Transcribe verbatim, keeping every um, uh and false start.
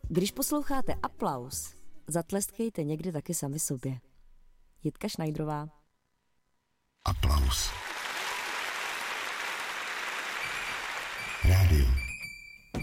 Když posloucháte Aplaus, zatleskejte někdy taky sami sobě. Jitka Šnajdrová. Aplaus. Rádio.